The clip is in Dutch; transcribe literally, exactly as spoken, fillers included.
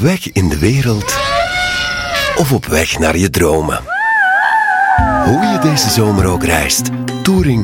weg in de wereld of op weg naar je dromen. Hoe je deze zomer ook reist, Touring